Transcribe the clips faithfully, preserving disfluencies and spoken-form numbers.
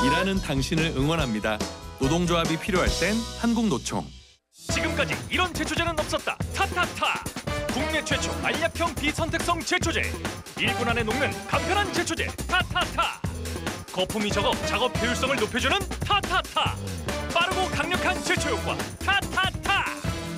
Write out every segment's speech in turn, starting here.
일하는 당신을 응원합니다. 노동조합이 필요할 땐 한국노총. 지금까지 이런 제초제는 없었다. 타타타. 국내 최초 알약형 비선택성 제초제. 일 분 안에 녹는 간편한 제초제 타타타. 거품이 적어 작업 효율성을 높여주는 타타타. 빠르고 강력한 제초 효과 타타타.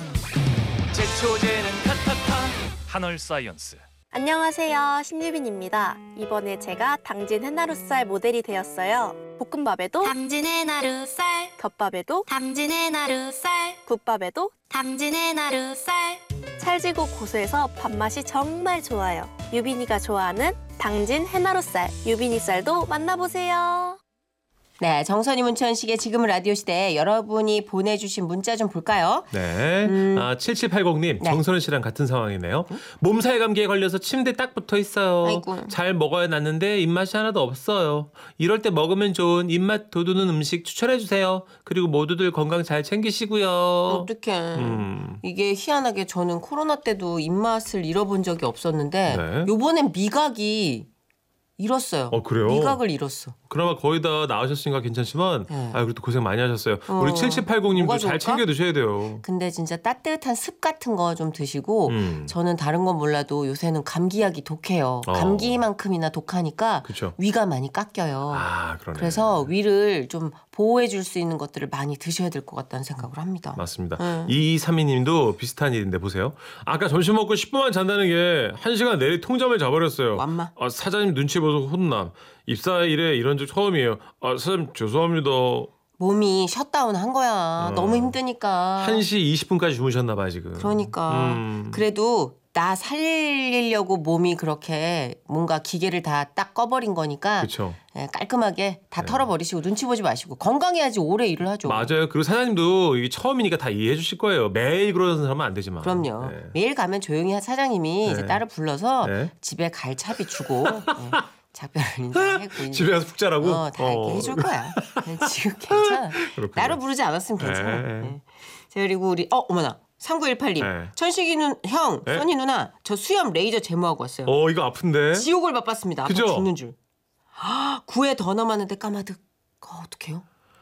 제초제는 타타타. 한얼사이언스. 안녕하세요, 신유빈입니다. 이번에 제가 당진 해나루쌀 모델이 되었어요. 볶음밥에도 당진 해나루쌀, 덮밥에도 당진 해나루쌀, 국밥에도 당진 해나루쌀. 찰지고 고소해서 밥맛이 정말 좋아요. 유빈이가 좋아하는 당진 해나루쌀, 유빈이쌀도 만나보세요. 네, 정선이 문천식의 지금은 라디오 시대 여러분이 보내주신 문자 좀 볼까요? 네, 음. 아, 칠칠팔공님 네. 정선우 씨랑 같은 상황이네요. 몸살 감기에 걸려서 침대 딱 붙어 있어요. 아이고. 잘 먹어야 낫는데 입맛이 하나도 없어요. 이럴 때 먹으면 좋은 입맛 돋우는 음식 추천해 주세요. 그리고 모두들 건강 잘 챙기시고요. 어떡해. 음. 이게 희한하게 저는 코로나 때도 입맛을 잃어본 적이 없었는데 네. 요번엔 미각이 잃었어요. 어, 그래요? 미각을 잃었어. 그나마 거의 다 나으셨으니까 괜찮지만 네. 아, 그래도 고생 많이 하셨어요. 어. 우리 칠칠팔공님도 뭐가 잘 좋을까? 챙겨 드셔야 돼요. 근데 진짜 따뜻한 습 같은 거 좀 드시고 음. 저는 다른 건 몰라도 요새는 감기약이 독해요. 어. 감기만큼이나 독하니까 그쵸. 위가 많이 깎여요. 아, 그러네. 그래서 위를 좀 보호해 줄 수 있는 것들을 많이 드셔야 될 것 같다는 생각을 합니다. 맞습니다. 음. 이이삼이님도 비슷한 일인데 보세요. 아까 점심 먹고 십 분만 잔다는 게 한 시간 내리 통잠을 자버렸어요. 완마. 아, 사장님 눈치 보서 혼남. 입사 일에 이런 적 처음이에요. 아, 사장님 죄송합니다. 몸이 셧다운 한 거야. 어. 너무 힘드니까. 한 시 이십 분까지 주무셨나 봐요 지금. 그러니까 음. 그래도 나 살리려고 몸이 그렇게 뭔가 기계를 다 딱 꺼버린 거니까 그렇죠. 예, 깔끔하게 다 털어버리시고 눈치 보지 마시고 건강해야지 오래 일을 하죠. 맞아요. 그리고 사장님도 이게 처음이니까 다 이해해 주실 거예요. 매일 그러는 사람은 안 되지만. 그럼요. 네. 매일 가면 조용히 한 사장님이 이제 네. 딸을 불러서 네. 집에 갈 차비 주고 예, 작별을 인사하고 이제 집에 가서 푹 자라고? 어, 다 이렇게 어. 해줄 거야. 네, 지금 괜찮아. 그렇군요. 나를 부르지 않았으면 괜찮아. 네. 네. 자, 그리고 우리 어 어머나 삼구일팔님 네. 천식이 눈, 형, 네? 선희 누나 저 수염 레이저 제모하고 왔어요. 어 이거 아픈데. 지옥을 맛봤습니다. 아파 그죠? 죽는 줄. 구회 더 남았는데 까마득. 어, 어떡해요?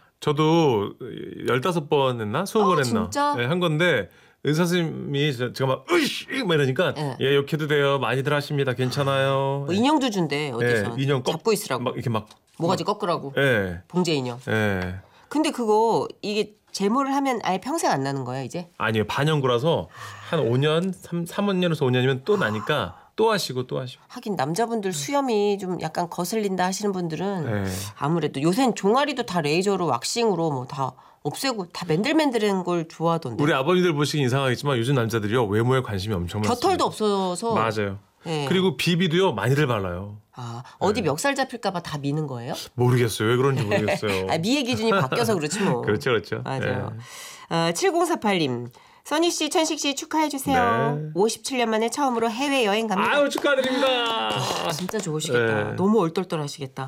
저도 열다섯 번 했나? 스무 번 어, 했나? 진짜? 네, 한 건데 의사 선생님이 저- 제가 막 으이씨 막 이러니까 네. 예 욕해도 돼요. 많이들 하십니다. 괜찮아요. 뭐 인형도 준대 어디서. 예, 인형 꺾- 잡고 있으라고. 막 이렇게 막 모가지 꺾으라고. 예. 봉제 인형. 예. 근데 그거 이게 제모를 하면 아예 평생 안 나는 거야 이제? 아니요. 반영구라서 한 오 년, 삼, 삼 년에서 오 년이면 또 나니까 또 하시고 또 하시고. 하긴 남자분들 수염이 좀 약간 거슬린다 하시는 분들은 예. 아무래도 요새는 종아리도 다 레이저로 왁싱으로 뭐 다 없애고 다 맨들맨들한 걸 좋아하던데. 우리 아버님들 보시기 이상하겠지만 요즘 남자들이요. 외모에 관심이 엄청 많습니다. 겨털도 없어서. 맞아요. 예. 그리고 비비도요. 많이들 발라요. 아, 어디 네. 멱살 잡힐까봐 다 미는 거예요? 모르겠어요. 왜 그런지 모르겠어요. 아, 미의 기준이 바뀌어서 그렇지 뭐. 그렇죠. 그렇죠. 맞아요. 예. 어, 칠공사팔님. 선희 씨, 천식 씨 축하해 주세요. 네. 오십칠 년 만에 처음으로 해외 여행 갑니다. 아유 축하드립니다. 진짜 좋으시겠다. 네. 너무 얼떨떨하시겠다.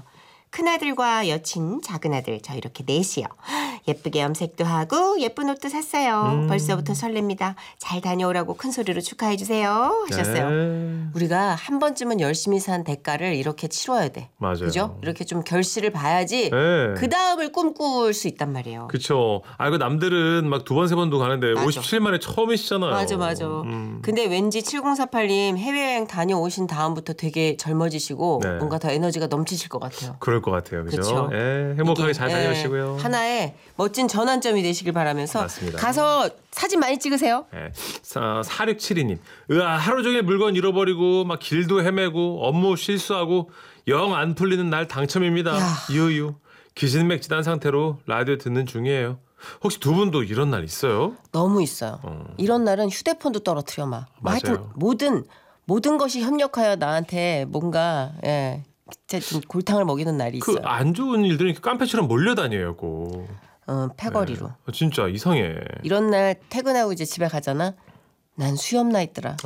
큰아들과 여친, 작은아들 저 이렇게 넷이요. 예쁘게 염색도 하고 예쁜 옷도 샀어요. 음. 벌써부터 설렙니다. 잘 다녀오라고 큰 소리로 축하해 주세요 하셨어요. 네. 우리가 한 번쯤은 열심히 산 대가를 이렇게 치러야 돼. 맞아요. 그죠? 이렇게 좀 결실을 봐야지 네. 그 다음을 꿈꿀 수 있단 말이에요. 그쵸. 아, 그 남들은 막 두 번, 세 번도 가는데 맞아. 오십칠 만에 처음이시잖아요. 맞아, 맞아. 음. 근데 왠지 칠공사팔님 해외여행 다녀오신 다음부터 되게 젊어지시고 네. 뭔가 더 에너지가 넘치실 것 같아요. 그럴 것 같아요. 그죠? 그쵸. 예, 행복하게 이게, 잘 예, 다녀오시고요. 하나의 멋진 전환점이 되시길 바라면서 맞습니다. 가서 사진 많이 찍으세요. 예. 사- 사육칠이님. 으아, 하루 종일 물건 잃어버리고 막 길도 헤매고 업무 실수하고 영 안 풀리는 날 당첨입니다. 야. 유유. 기진맥진한 상태로 라디오 듣는 중이에요. 혹시 두 분도 이런 날 있어요? 너무 있어요. 어. 이런 날은 휴대폰도 떨어뜨려 막. 뭐 하여튼 맞아요. 모든 모든 것이 협력하여 나한테 뭔가 예. 진짜 좀 골탕을 먹이는 날이 있어요. 그 안 좋은 일들은 이렇게 깡패처럼 몰려다녀요. 꼭. 어, 패거리로. 네. 진짜 이상해. 이런 날 퇴근하고 이제 집에 가잖아. 난 수염 나 있더라.